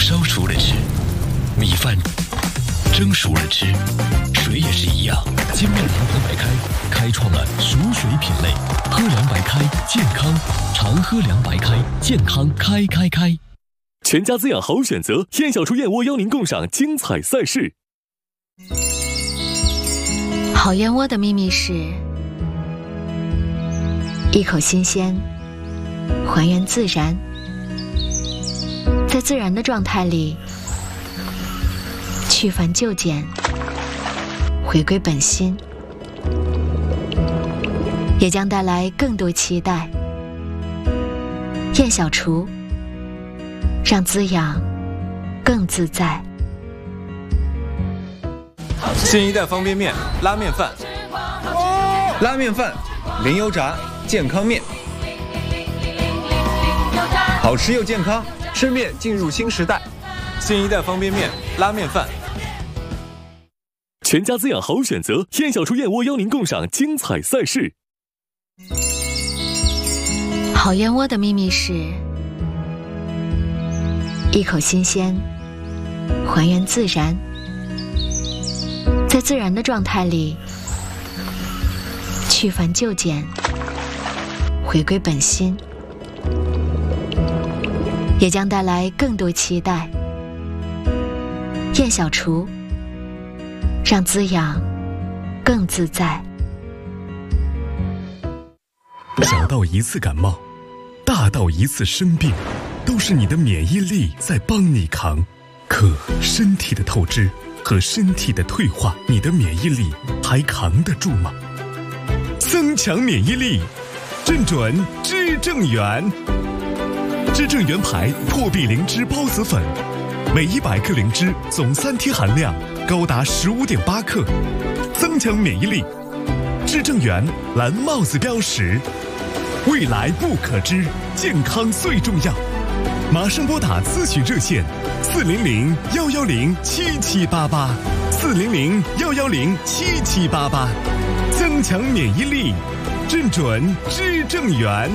烧熟了吃，米饭蒸熟了吃，水也是一样。金麦堂喝白开，开创了熟水品类，喝凉白开，健康，常喝凉白开，健康开。 全家滋养好选择，燕小厨燕窝邀您共赏精彩赛事。 好燕窝的秘密是一口新鲜，还原自然，在自然的状态里去繁就简，回归本心，也将带来更多期待。燕小厨，让滋养更自在。 新一代方便面拉面饭， 拉面饭零油炸健康面，好吃又健康，吃面进入新时代。 新一代方便面拉面饭， 全家滋养好选择，燕小厨燕窝邀您共赏精彩赛事。 好燕窝的秘密是一口新鲜，还原自然，在自然的状态里去繁就简，回归本心，也将带来更多期待。燕小厨，让滋养更自在。 小到一次感冒，大到一次生病，都是你的免疫力在帮你扛。可身体的透支和身体的退化，你的免疫力还扛得住吗？增强免疫力，正准知正元。知正元牌破壁灵芝孢子粉，每100克灵芝总3天含量高达15.8克，增强免疫力。知正元蓝帽子标识，未来不可知，健康最重要。马上拨打咨询热线400-110-7788，400-110-7788，增强免疫力，正准知正元。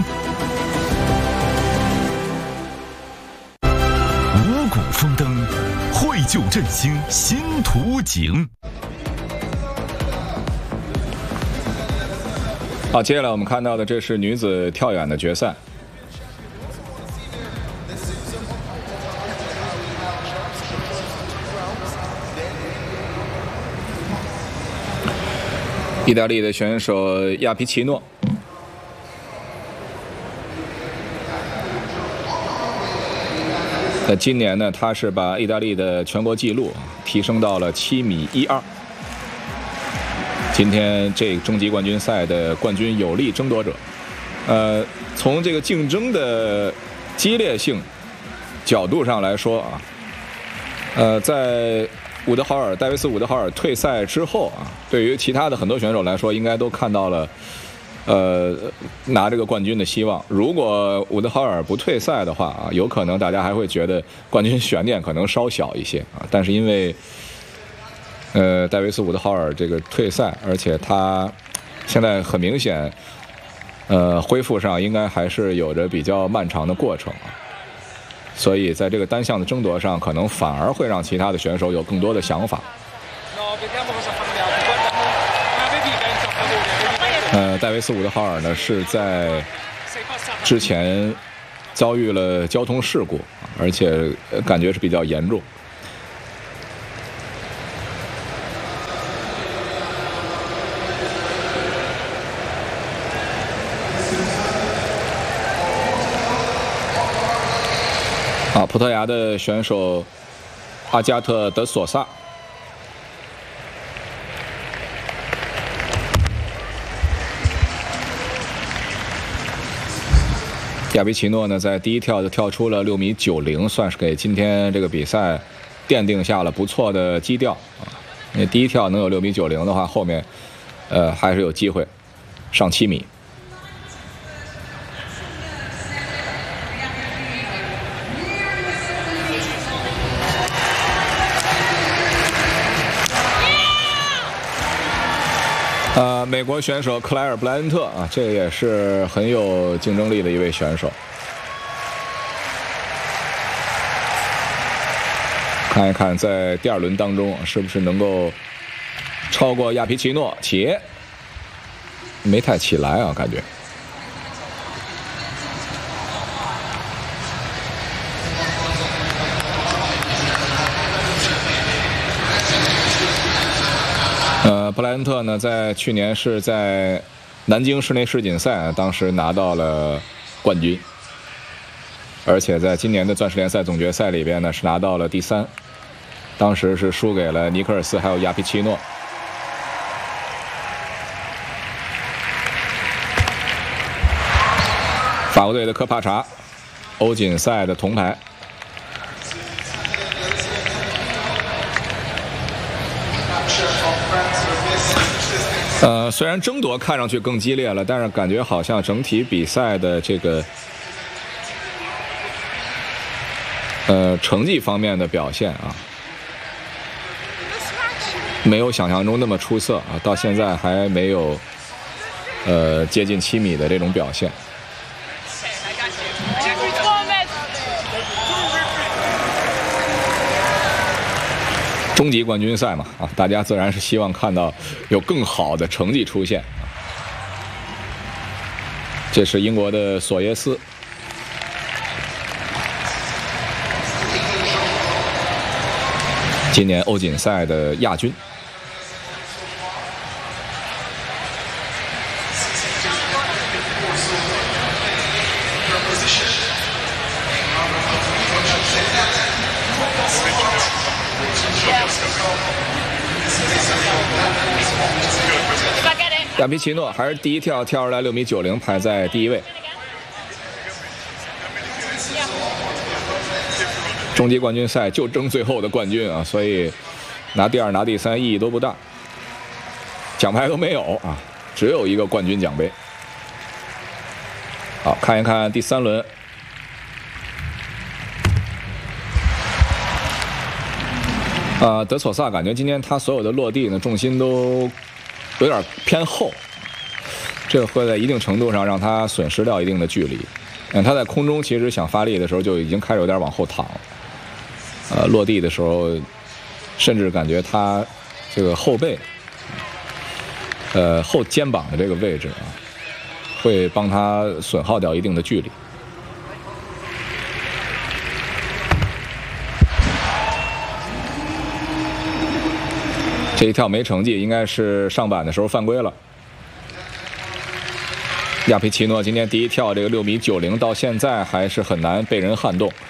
五谷丰登，绘就振兴新图景。 好，接下来我们看到的这是女子跳远的决赛。意大利的选手亚皮奇诺，在今年呢，他是把意大利的全国纪录提升到了7.12米。今天这终极冠军赛的冠军有力争夺者，从这个竞争的激烈性角度上来说啊，在戴维斯伍德豪尔退赛之后啊，对于其他的很多选手来说，应该都看到了拿这个冠军的希望。如果伍德豪尔不退赛的话啊，有可能大家还会觉得冠军悬念可能稍小一些啊。但是因为戴维斯伍德豪尔这个退赛，而且他现在很明显恢复上应该还是有着比较漫长的过程啊。所以在这个单项的争夺上，可能反而会让其他的选手有更多的想法。戴维斯伍德豪尔呢是在之前遭遇了交通事故，而且感觉是比较严重。葡萄牙的选手阿加特·德索萨，亚比奇诺呢在第一跳就跳出了6.90米，算是给今天这个比赛奠定下了不错的基调啊。因为第一跳能有6.90米的话，后面还是有机会上7米。美国选手克莱尔·布莱恩特啊，这也是很有竞争力的一位选手。 看一看在第2轮当中是不是能够超过亚皮奇诺，没太起来啊，感觉。布莱恩特呢，在去年是在南京室内世锦赛当时拿到了冠军，而且在今年的钻石联赛总决赛里边呢是拿到了第3，当时是输给了尼克尔斯还有亚皮奇诺。法国队的科帕查，欧锦赛的铜牌。虽然争夺看上去更激烈了，但是感觉好像整体比赛的这个成绩方面的表现啊，没有想象中那么出色啊，到现在还没有接近7米的这种表现。终极冠军赛嘛，啊，大家自然是希望看到有更好的成绩出现。这是英国的索耶斯，今年欧锦赛的亚军。亚皮奇诺还是第一跳跳出来6.90米，排在第1位。终极冠军赛就争最后的冠军啊，所以拿第2、拿第3意义都不大，奖牌都没有啊，只有一个冠军奖杯。好，看一看第3轮。德索萨感觉今天他所有的落地呢，重心都有点偏后，这会在一定程度上让他损失掉一定的距离。他在空中其实想发力的时候就已经开始有点往后躺了，落地的时候甚至感觉他这个后背后肩膀的这个位置啊，会帮他损耗掉一定的距离。这一跳没成绩，应该是上板的时候犯规了。亚皮奇诺今天第一跳这个6.90米到现在还是很难被人撼动。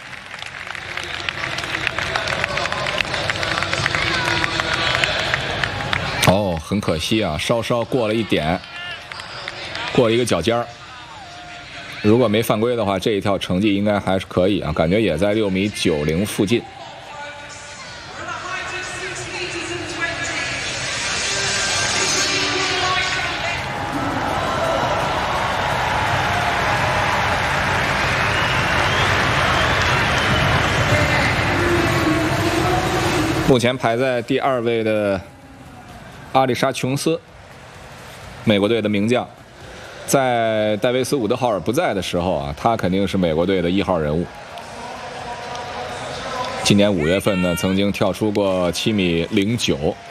哦，很可惜啊，稍稍过了一点，过了一个脚尖儿。如果没犯规的话，这一跳成绩应该还是可以啊，感觉也在6.90米附近。目前排在第2位的阿里莎·琼斯，美国队的名将，在戴维斯·伍德豪尔不在的时候啊，他肯定是美国队的1号人物。今年5月份呢，曾经跳出过7.09米。